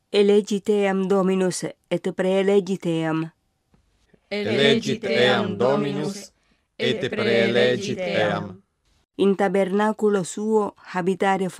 Elegit eam Dominus et praelegit eam. Elegit eam Dominus et praelegit eam. In tabernaculo suo habitare